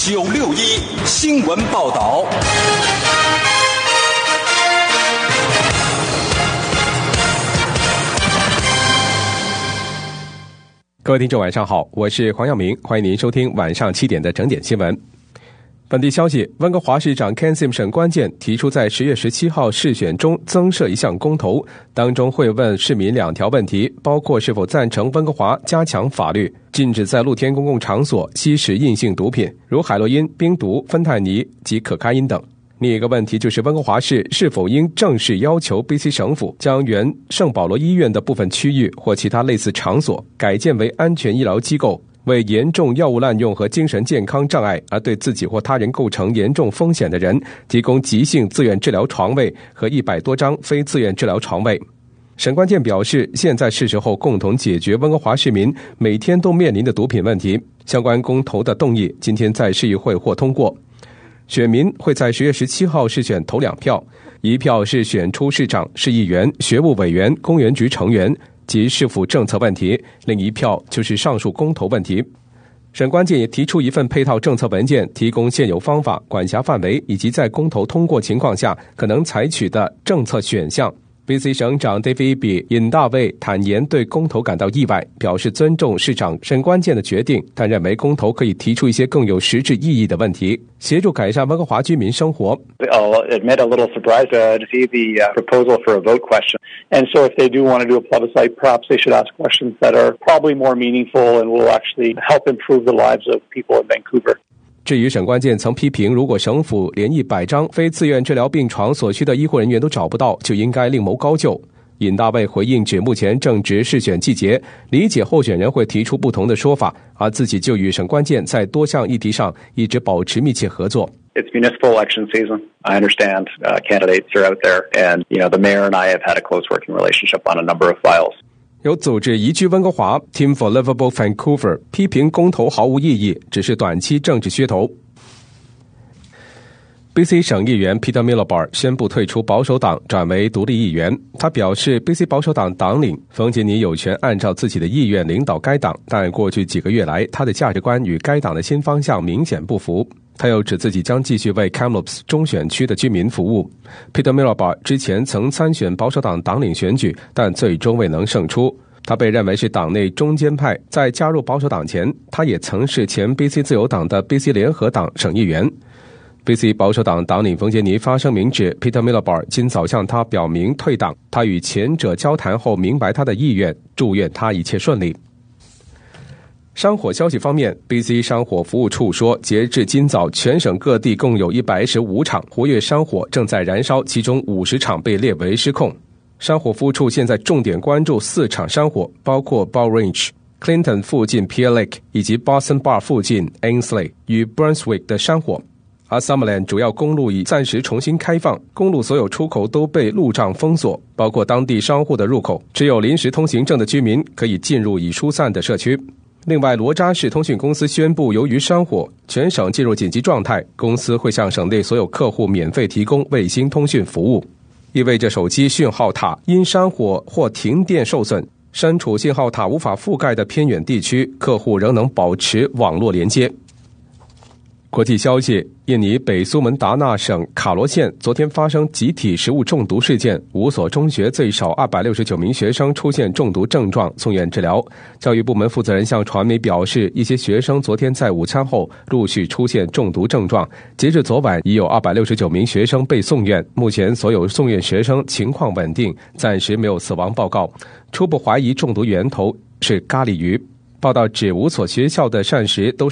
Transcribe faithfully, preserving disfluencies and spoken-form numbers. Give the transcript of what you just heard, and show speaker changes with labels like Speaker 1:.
Speaker 1: 九六一新闻报道。
Speaker 2: 各位听众晚上好，我是黄耀明，欢迎您收听晚上七点的整点新闻。本地消息，温哥华市长 Ken Sim 沈关健提出在十月十七号市选中增设一项公投，当中会问市民两条问题，包括是否赞成温哥华加强法律，禁止在露天公共场所吸食硬性毒品，如海洛因、冰毒、芬太尼及可卡因等。另一个问题就是温哥华市是否应正式要求 B C 省府将原圣保罗医院的部分区域或其他类似场所改建为安全医疗机构，为严重药物滥用和精神健康障碍而对自己或他人构成严重风险的人提供急性自愿治疗床位和一百多张非自愿治疗床位。沈关健表示，现在是时候共同解决温哥华市民每天都面临的毒品问题。相关公投的动议今天在市议会获通过，选民会在十月十七号市选投两票，一票是选出市长、市议员、学务委员、公园局成员及市府政策问题，另一票就是上述公投问题。沈关健也提出一份配套政策文件，提供现有方法、管辖范围以及在公投通过情况下可能采取的政策选项。B C 省长 David Eby 尹大卫坦言对公投感到意外，表示尊重市长沈关健的决定，但认为公投可以提出一些更有实质意义的问题，协助改善温哥华居民生活。
Speaker 3: I'll admit a little surprised uh, to see the uh, proposal for a vote question. And so if they do want to do a plebiscite, perhaps they should ask questions that are probably more meaningful and will actually help improve the lives of people in Vancouver.
Speaker 2: 至于沈关健曾批评，如果省府连一百张非自愿治疗病床所需的医护人员都找不到，就应该另谋高就。尹大卫回应指，目前正值市选季节，理解候选人会提出不同的说法，而自己就与沈关健在多项议题上一直保持密切合作。
Speaker 3: It's municipal election season. I understand uh, candidates are out there, and you know the mayor and I have had a close working relationship on a number of files.
Speaker 2: 有组织移居温哥华 Team for Livable Vancouver 批评公投毫无意义，只是短期政治噱头。B C 省议员 Peter Miliband 宣布退出保守党，转为独立议员。他表示 B C 保守党党领冯杰尼有权按照自己的意愿领导该党，但过去几个月来他的价值观与该党的新方向明显不符。他又指自己将继续为 Kamloops 中选区的居民服务。Peter Miliband 之前曾参选保守党党领选举，但最终未能胜出。他被认为是党内中间派，在加入保守党前，他也曾是前 B C 自由党的 B C 联合党省议员。B C 保守党党领冯杰尼发声明指 Peter Miliband 今早向他表明退党，他与前者交谈后明白他的意愿，祝愿他一切顺利。山火消息方面， B C 山火服务处说，截至今早，全省各地共有一百一十五场活跃山火正在燃烧，其中五十场被列为失控。山火服务处现在重点关注四场山火，包括 Bow Range、Clinton 附近 Pierre Lake 以及 Boston Bar 附近 Ainsley 与 Brunswick 的山火。而 Summerland 主要公路已暂时重新开放，公路所有出口都被路障封锁，包括当地商户的入口，只有临时通行证的居民可以进入已疏散的社区。另外，罗渣士通讯公司宣布，由于山火，全省进入紧急状态，公司会向省内所有客户免费提供卫星通讯服务，意味着手机讯号塔因山火或停电受损，身处信号塔无法覆盖的偏远地区，客户仍能保持网络连接。国际消息，印尼北苏门答腊省卡罗县昨天发生集体食物中毒事件，五所中学最少二百六十九名学生出现中毒症状，送院治疗。教育部门负责人向传媒表示，一些学生昨天在午餐后陆续出现中毒症状，截至昨晚已有二百六十九名学生被送院，目前所有送院学生情况稳定，暂时没有死亡报告。初步怀疑中毒源头是咖喱鱼。报道指，五所学校的膳食都